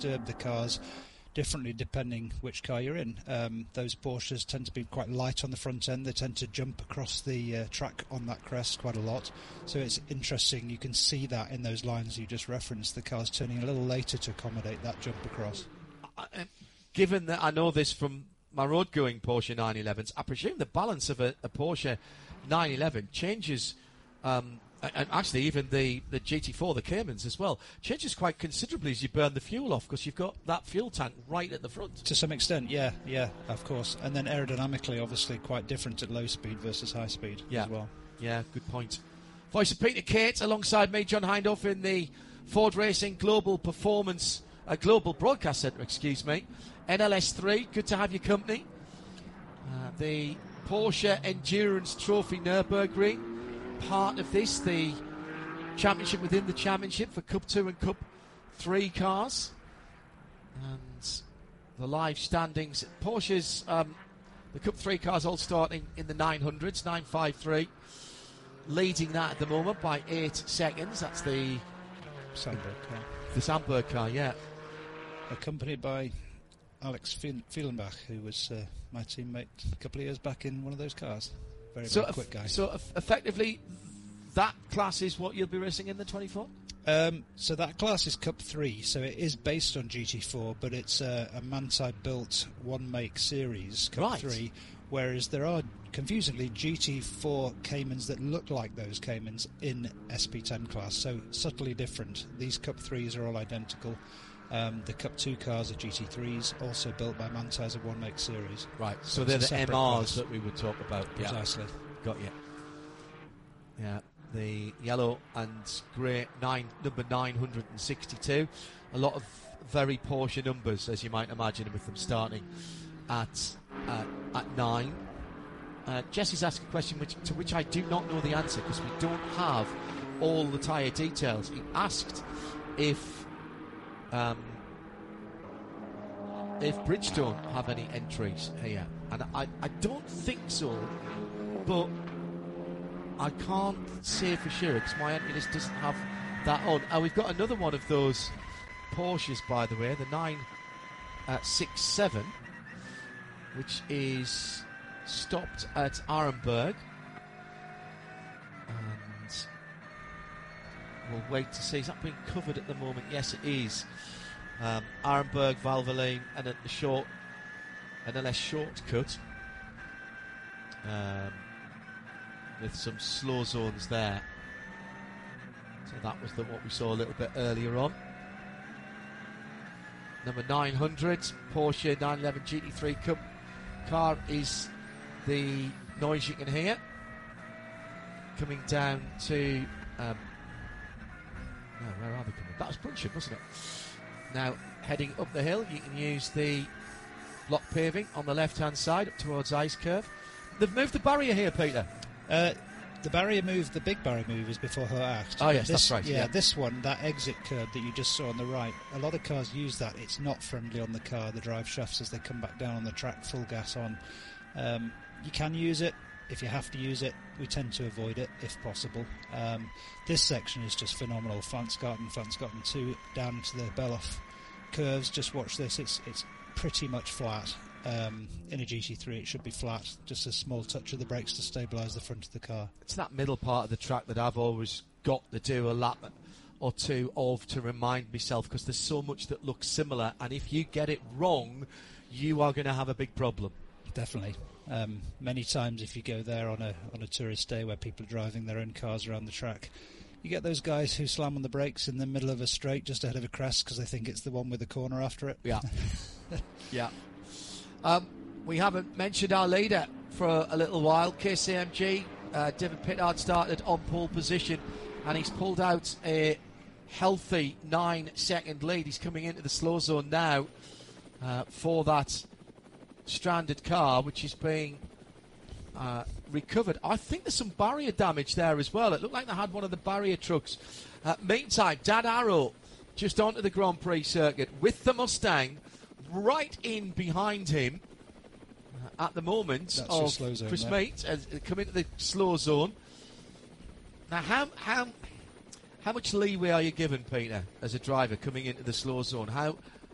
disturb the cars differently depending which car you're in. Those Porsches tend to be quite light on the front end. They tend to jump across the track on that crest quite a lot. So it's interesting. You can see that in those lines you just referenced. The car's turning a little later to accommodate that jump across. Given that I know this from my road-going Porsche 911s, I presume the balance of a Porsche 911 changes, and actually even the GT4, the Caymans as well, changes quite considerably as you burn the fuel off, because you've got that fuel tank right at the front. To some extent, yeah, of course. And then aerodynamically, obviously, quite different at low speed versus high speed as well. Yeah, good point. Voice of Peter Kate, alongside me, John Hindhaugh, in the Ford Racing Global Broadcast Centre, NLS3, good to have your company. The Porsche Endurance Trophy Nürburgring, part of this, the championship within the championship for Cup 2 and Cup 3 cars. And the live standings, Porsche's, the Cup 3 cars all starting in the 900s, 953. Leading that at the moment by 8 seconds. That's the Sandberg car. The Sandberg car, yeah. Accompanied by Alex Fielenbach, who was my teammate a couple of years back in one of those cars. Very quick guy. So effectively, that class is what you'll be racing in the 24? So that class is Cup 3, so it is based on GT4, but it's a Manthey-built one-make series, Cup 3, whereas there are, confusingly, GT4 Caymans that look like those Caymans in SP10 class, so subtly different. These Cup 3s are all identical. The Cup 2 cars are GT3s, also built by Manthey as a one-make series. Right, so they're the MRs class that we would talk about. Precisely. Got you. Yeah, the yellow and grey number 962. A lot of very Porsche numbers, as you might imagine, with them starting at 9. Jesse's asked a question to which I do not know the answer, because we don't have all the tyre details. He asked if Bridgestone have any entries here, and I don't think so, but I can't say for sure because my entry list doesn't have that on. We've got another one of those Porsches, by the way, the 967, which is stopped at Arenberg, and we'll wait to see. Is that being covered at the moment? Yes, it is. Arenberg, Valvoline, and at the short, NLS shortcut, with some slow zones there. So that was what we saw a little bit earlier on. Number 900, Porsche 911 GT3 Cup car is the noise you can hear coming down to. Where are they coming? That was Brunsham, wasn't it? Now, heading up the hill, you can use the block paving on the left-hand side up towards Ice Curve. They've moved the barrier here, Peter. The barrier move, the big barrier move, is before Her Acht. Oh, yes, that's right. Yeah, this one, that exit curb that you just saw on the right, a lot of cars use that. It's not friendly on the car, the drive shafts, as they come back down on the track, full gas on. You can use it. If you have to use it, we tend to avoid it if possible. This section is just phenomenal. Fansgarten 2 down to the Beloff curves. Just watch this. It's pretty much flat. In a GT3 it should be flat. Just a small touch of the brakes to stabilise the front of the car. It's that middle part of the track that I've always got to do a lap or two of to remind myself, because there's so much that looks similar, and if you get it wrong, you are going to have a big problem. Definitely. Many times if you go there on a tourist day where people are driving their own cars around the track, you get those guys who slam on the brakes in the middle of a straight just ahead of a crest because they think it's the one with the corner after it. Yeah. Yeah. We haven't mentioned our leader for a little while, KCMG. David Pittard started on pole position, and he's pulled out a healthy 9-second lead. He's coming into the slow zone now for that stranded car, which is being recovered. I think there's some barrier damage there as well. It looked like they had one of the barrier trucks. Meantime, Dan Arrow just onto the Grand Prix circuit with the Mustang right in behind him at the moment. That's of zone, Chris Mate come into the slow zone. Now, how much leeway are you given, Peter, as a driver coming into the slow zone? How